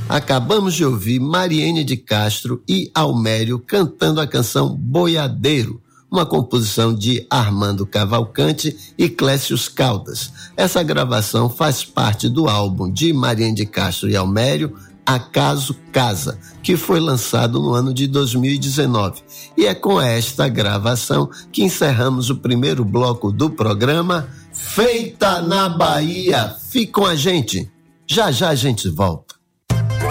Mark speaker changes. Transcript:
Speaker 1: Acabamos de ouvir Mariene de Castro e Almério cantando a canção Boiadeiro, uma composição de Armando Cavalcante e Clécius Caldas. Essa gravação faz parte do álbum de Mariene de Castro e Almério, Acaso Casa, que foi lançado no ano de 2019. E é com esta gravação que encerramos o primeiro bloco do programa Feita na Bahia. Fique com a gente. Já já a gente volta.